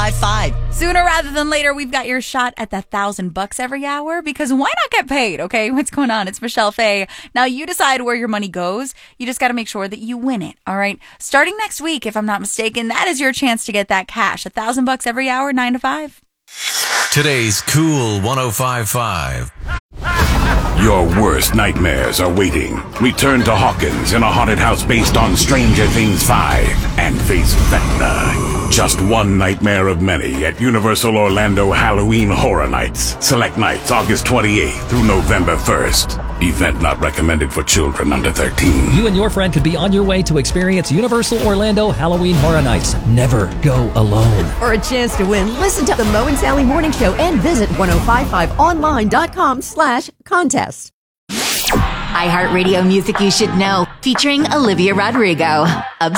1055. Sooner rather than later, we've got your shot at the $1,000 every hour, because why not get paid? Okay, what's going on? It's Michelle Faye. Now you decide where your money goes. You just got to make sure that you win it. All right. Starting next week, if I'm not mistaken, that is your chance to get that cash. $1,000 every hour, 9 to 5. Today's Cool 105.5. Your worst nightmares are waiting. Return to Hawkins in a haunted house based on Stranger Things 5 and face Vecna. Just one nightmare of many at Universal Orlando Halloween Horror Nights. Select nights August 28th through November 1st. Event not recommended for children under 13. You and your friend could be on your way to experience Universal Orlando Halloween Horror Nights. Never go alone. For a chance to win, listen to the Mo and Sally Morning Show and visit 1055online.com/contest. iHeartRadio Music You Should Know, featuring Olivia Rodrigo.